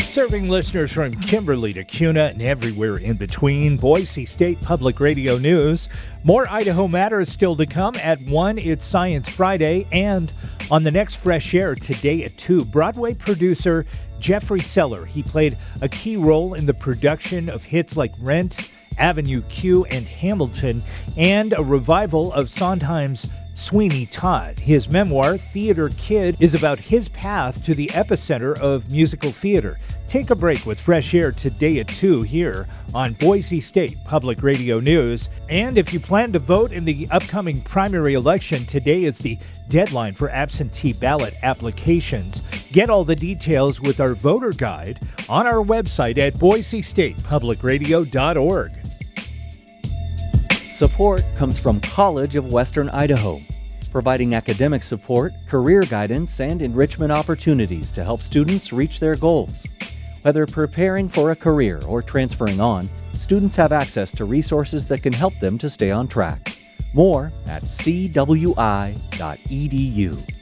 Serving listeners from Kimberly to Kuna and everywhere in between, Boise State Public Radio News. More Idaho Matters still to come. At 1, it's Science Friday. And on the next Fresh Air today at 2, Broadway producer Jeffrey Seller. He played a key role in the production of hits like Rent, Avenue Q, and Hamilton, and a revival of Sondheim's Sweeney Todd. His memoir, Theater Kid, is about his path to the epicenter of musical theater. Take a break with Fresh Air today at 2 here on Boise State Public Radio News. And if you plan to vote in the upcoming primary election, today is the deadline for absentee ballot applications. Get all the details with our voter guide on our website at boisestatepublicradio.org. Support comes from College of Western Idaho, providing academic support, career guidance, and enrichment opportunities to help students reach their goals. Whether preparing for a career or transferring on, students have access to resources that can help them to stay on track. More at cwi.edu.